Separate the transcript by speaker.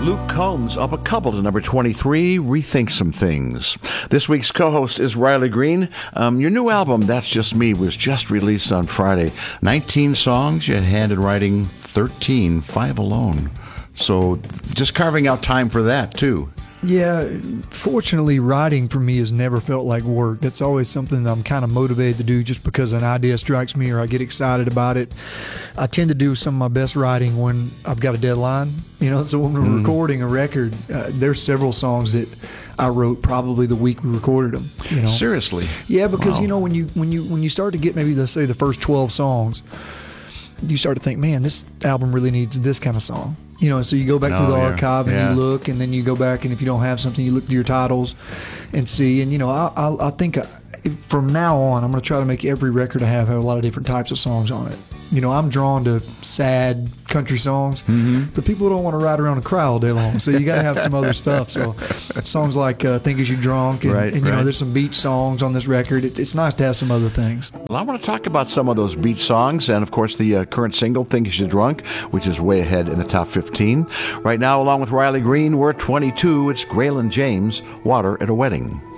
Speaker 1: Luke Combs up a couple to number 23, Rethink Some Things. This week's co-host is Riley Green. Your new album, That's Just Me, was just released on Friday. 19 songs, you had in writing 13, 5 alone. So just carving out time for that, too.
Speaker 2: Yeah, fortunately, writing for me has never felt like work. That's always something that I'm kind of motivated to do just because an idea strikes me or I get excited about it. I tend to do some of my best writing when I've got a deadline. So when we're recording a record, there's several songs that I wrote probably the week we recorded them.
Speaker 1: Seriously?
Speaker 2: Yeah, because
Speaker 1: wow.
Speaker 2: when you start to get maybe, let's say, the first 12 songs, you start to think, man, this album really needs this kind of song. So you go back to the archive and you look, and then you go back, and if you don't have something, you look through your titles and see. And I think from now on, I'm going to try to make every record I have a lot of different types of songs on it. I'm drawn to sad country songs, but people don't want to ride around and cry all day long. So you got to have some other stuff. So songs like Think As You Drunk, and there's some beach songs on this record. It's nice to have some other things.
Speaker 1: Well, I want to talk about some of those beach songs, and of course the current single, Think As You Drunk, which is way ahead in the top 15. Right now, along with Riley Green, we're 22. It's Graylin James, Water at a Wedding.